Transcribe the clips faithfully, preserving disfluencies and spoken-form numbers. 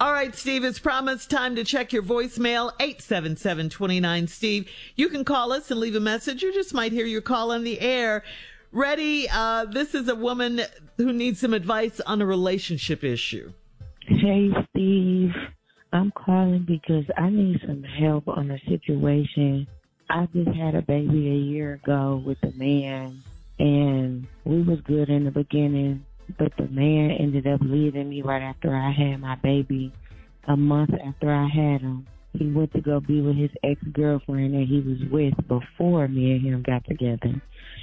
All right, Steve, it's promised time to check your voicemail, eight seven seven, two nine, Steve. You can call us and leave a message. You just might hear your call on the air. Ready? Uh, this is a woman who needs some advice on a relationship issue. Hey, Steve. I'm calling because I need some help on a situation. I just had a baby a year ago with a man, and we was good in the beginning, but the man ended up leaving me right after I had my baby. A month after I had him, he went to go be with his ex-girlfriend that he was with before me and him got together.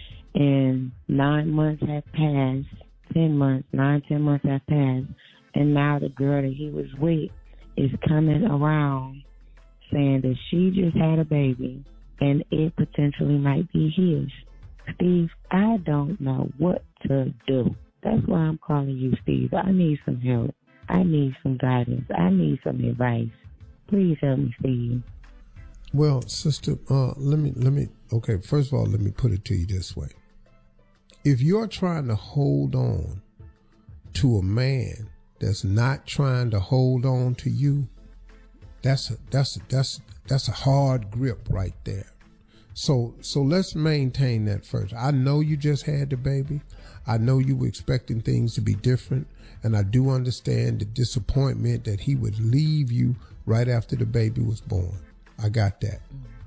And nine months have passed, ten months, nine, ten months have passed, and now the girl that he was with is coming around saying that she just had a baby and it potentially might be his. Steve, I don't know what to do. That's why I'm calling you, Steve. I need some help. I need some guidance. I need some advice. Please help me, Steve. Well, sister, uh, let me, let me, okay, first of all, let me put it to you this way. If you're trying to hold on to a man that's not trying to hold on to you, that's a, that's a, that's that's a hard grip right there. So so let's maintain that first. I know you just had the baby. I know you were expecting things to be different, and I do understand the disappointment that he would leave you right after the baby was born. I got that.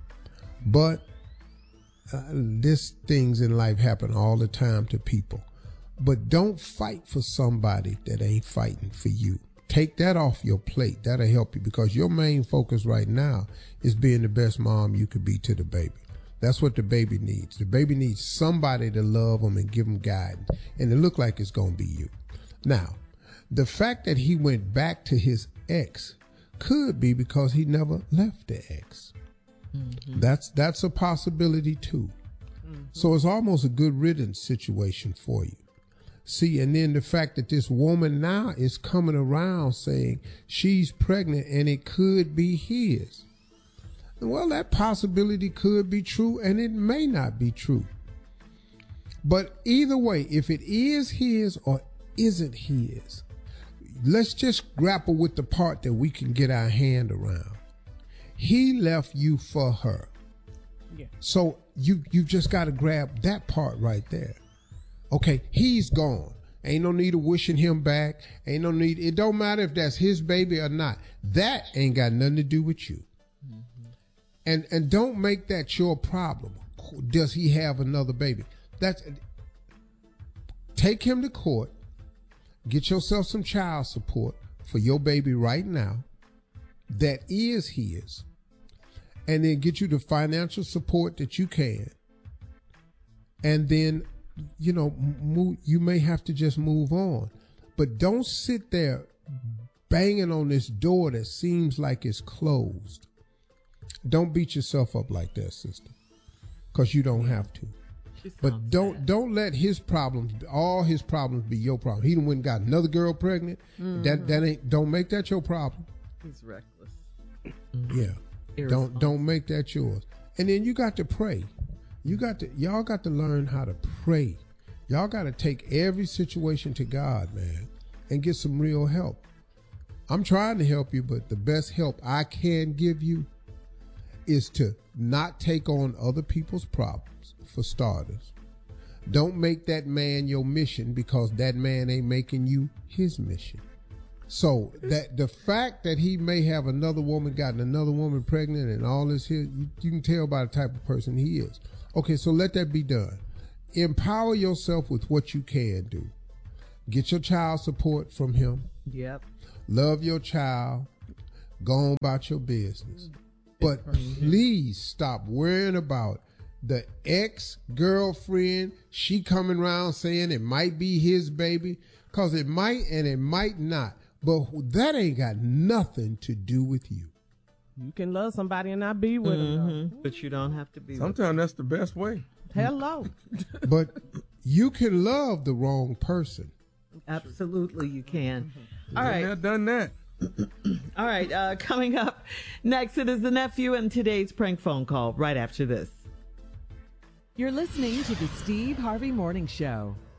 But uh, this things in life happen all the time to people. But don't fight for somebody that ain't fighting for you. Take that off your plate. That'll help you, because your main focus right now is being the best mom you could be to the baby. That's what the baby needs. The baby needs somebody to love them and give them guidance. And it look like it's going to be you. Now, the fact that he went back to his ex could be because he never left the ex. Mm-hmm. That's that's a possibility too. Mm-hmm. So it's almost a good riddance situation for you. See, and then the fact that this woman now is coming around saying she's pregnant and it could be his. Well, that possibility could be true and it may not be true. But either way, if it is his or isn't his, let's just grapple with the part that we can get our hand around. He left you for her. Yeah. So you you just got to grab that part right there. Okay, he's gone. Ain't no need of wishing him back. Ain't no need. It don't matter if that's his baby or not. That ain't got nothing to do with you. Mm-hmm. And and don't make that your problem. Does he have another baby? That's take him to court. Get yourself some child support for your baby right now that is his. And then get you the financial support that you can. And then, you know, move, you may have to just move on. But don't sit there banging on this door that seems like it's closed. Don't beat yourself up like that, sister, because you don't have to. But don't bad. don't let his problems, all his problems, be your problem. He done went and got another girl pregnant. Mm-hmm. That that ain't. Don't make that your problem. He's reckless. Yeah. Don't don't make that yours. And then you got to pray. You got to y'all got to learn how to pray. Y'all got to take every situation to God, man, and get some real help. I'm trying to help you, but the best help I can give you is to not take on other people's problems, for starters. Don't make that man your mission, because that man ain't making you his mission. So that the fact that he may have another woman, gotten another woman pregnant and all this here, you, you can tell by the type of person he is. Okay, so let that be done. Empower yourself with what you can do. Get your child support from him. Yep. Love your child. Go on about your business. But please stop worrying about the ex-girlfriend. She coming around saying it might be his baby, because it might and it might not. But that ain't got nothing to do with you. You can love somebody and not be with mm-hmm. them. But you don't have to be Sometimes with them. That's the best way. Hello. But you can love the wrong person. Absolutely you can. Mm-hmm. All right. I've done that. All right. Uh, coming up next, it is the nephew and today's prank phone call right after this. You're listening to the Steve Harvey Morning Show.